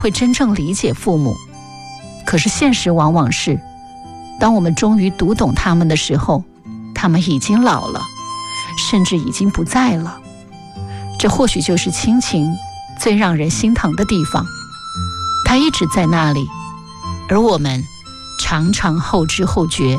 会真正理解父母。可是现实往往是，当我们终于读懂他们的时候，他们已经老了，甚至已经不在了。这或许就是亲情最让人心疼的地方，它一直在那里，而我们常常后知后觉。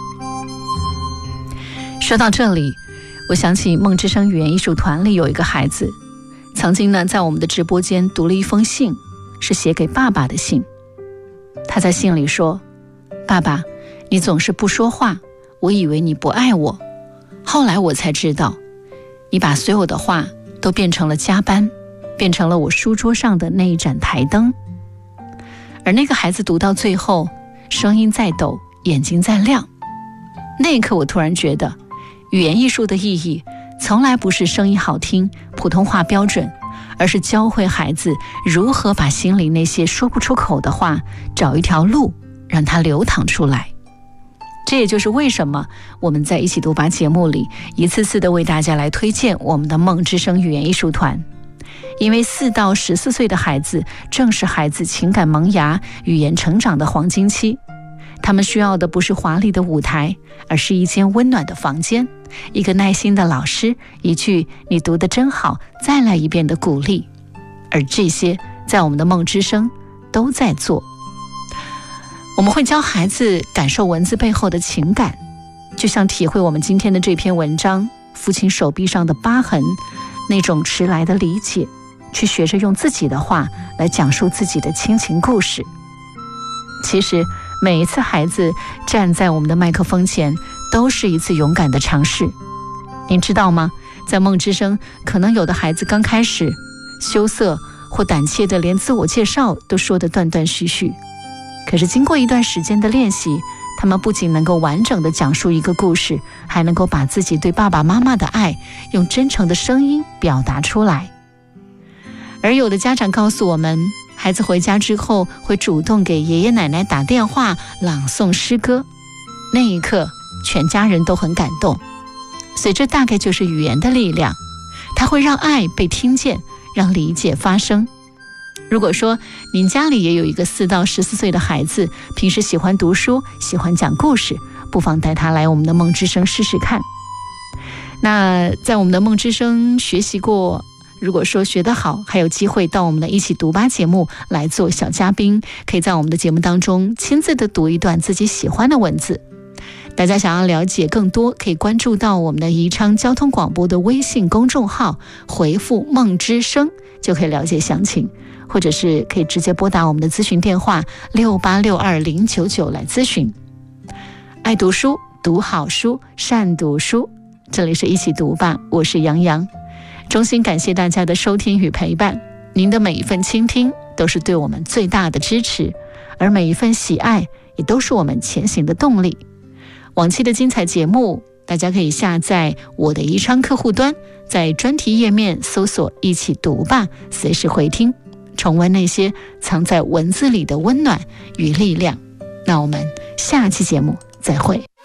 说到这里，我想起梦之声语言艺术团里有一个孩子，曾经呢在我们的直播间读了一封信，是写给爸爸的信。他在信里说：爸爸，你总是不说话，我以为你不爱我，后来我才知道，你把所有的话都变成了加班，变成了我书桌上的那一盏台灯。而那个孩子读到最后，声音在抖，眼睛在亮。那一刻我突然觉得，语言艺术的意义从来不是声音好听，普通话标准，而是教会孩子如何把心里那些说不出口的话找一条路，让它流淌出来。这也就是为什么我们在一起读吧节目里一次次的为大家来推荐我们的梦之声语言艺术团。因为4到14岁的孩子正是孩子情感萌芽、语言成长的黄金期，他们需要的不是华丽的舞台，而是一间温暖的房间，一个耐心的老师，一句你读得真好，再来一遍的鼓励。而这些在我们的梦之声都在做。我们会教孩子感受文字背后的情感，就像体会我们今天的这篇文章父亲手臂上的疤痕那种迟来的理解，去学着用自己的话来讲述自己的亲情故事。其实每一次孩子站在我们的麦克风前，都是一次勇敢的尝试。您知道吗？在梦之声，可能有的孩子刚开始羞涩或胆怯的连自我介绍都说得断断续续，可是经过一段时间的练习，他们不仅能够完整地讲述一个故事，还能够把自己对爸爸妈妈的爱用真诚的声音表达出来。而有的家长告诉我们，孩子回家之后会主动给爷爷奶奶打电话朗诵诗歌，那一刻全家人都很感动。所以这大概就是语言的力量，它会让爱被听见，让理解发生。如果说您家里也有一个4到14岁的孩子，平时喜欢读书，喜欢讲故事，不妨带他来我们的梦之声试试看。那在我们的梦之声学习过，如果说学得好，还有机会到我们的一起读吧节目来做小嘉宾，可以在我们的节目当中亲自的读一段自己喜欢的文字。大家想要了解更多，可以关注到我们的宜昌交通广播的微信公众号，回复梦之声就可以了解详情，或者是可以直接拨打我们的咨询电话6862-099来咨询。爱读书，读好书，善读书，这里是一起读吧，我是杨洋。衷心感谢大家的收听与陪伴，您的每一份倾听都是对我们最大的支持，而每一份喜爱也都是我们前行的动力。往期的精彩节目，大家可以下载我的宜昌客户端，在专题页面搜索一起读吧，随时回听，重温那些藏在文字里的温暖与力量。那我们下期节目再会。